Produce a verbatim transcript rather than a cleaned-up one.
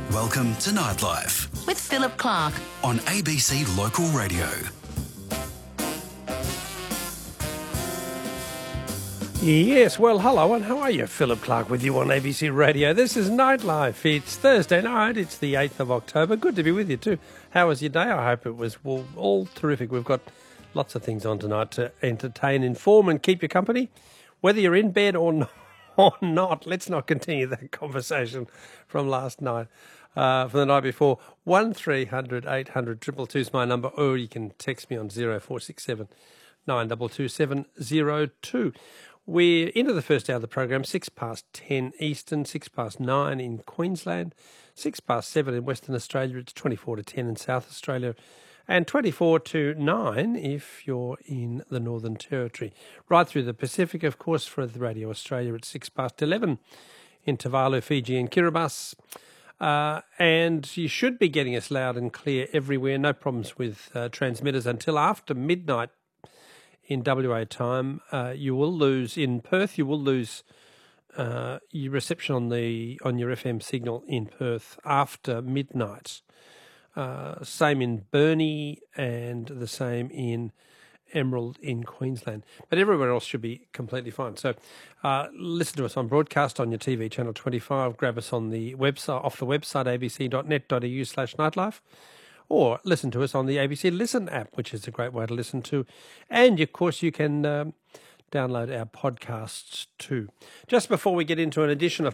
Welcome to Nightlife with Philip Clark on A B C Local Radio. Yes, well, hello, and how are you? Philip Clark with you on A B C Radio. This is Nightlife. It's Thursday night. It's the eighth of October. Good to be with you too. How was your day? I hope it was well, all terrific. We've got lots of things on tonight to entertain, inform and keep you company, whether you're in bed or not. Or not. Let's not continue that conversation from last night, uh, from the night before. one three hundred eight hundred two two two is my number, or you can text me on zero four six seven nine two two seven zero two. We're into the first hour of the program, six past ten Eastern, six past nine in Queensland, six past seven in Western Australia. It's twenty-four to ten in South Australia, and twenty-four to nine if you're in the Northern Territory. Right through the Pacific, of course, for the Radio Australia at six past eleven in Tuvalu, Fiji and Kiribati. Uh, and you should be getting us loud and clear everywhere. No problems with uh, transmitters until after midnight in W A time. Uh, you will lose, in Perth, you will lose uh, your reception on the on your F M signal in Perth after midnight. Uh, same in Burnie and the same in Emerald in Queensland. But everywhere else should be completely fine. So uh, listen to us on broadcast on your T V channel twenty-five. Grab us on the website, off the website, abc.net.au slash nightlife. Or listen to us on the A B C Listen app, which is a great way to listen to. And, of course, you can um, download our podcasts too. Just before we get into an edition of